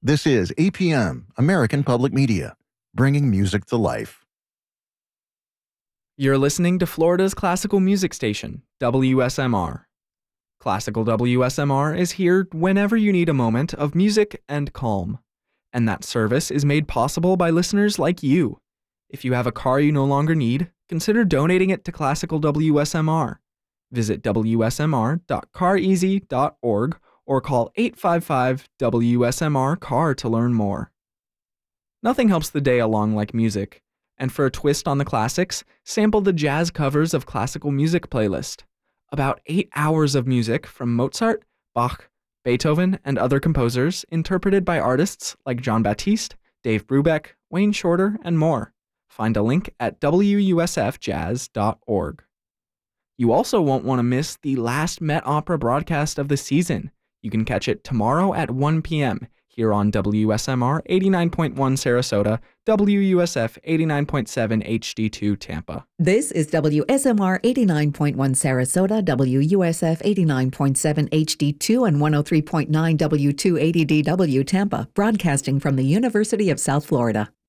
This is APM, American Public Media, bringing music to life. You're listening to Florida's classical music station, WSMR. Classical WSMR is here whenever you need a moment of music and calm. And that service is made possible by listeners like you. If you have a car you no longer need, consider donating it to Classical WSMR. Visit wsmr.careasy.org or call 855-WSMR-CAR to learn more. Nothing helps the day along like music. And for a twist on the classics, sample the jazz covers of classical music playlist. About 8 hours of music from Mozart, Bach, Beethoven, and other composers interpreted by artists like John Batiste, Dave Brubeck, Wayne Shorter, and more. Find a link at wusfjazz.org. You also won't want to miss the last Met Opera broadcast of the season. You can catch it tomorrow at 1 p.m. here on WSMR 89.1 Sarasota, WUSF 89.7 HD2 Tampa. This is WSMR 89.1 Sarasota, WUSF 89.7 HD2 and 103.9 W280DW Tampa, broadcasting from the University of South Florida.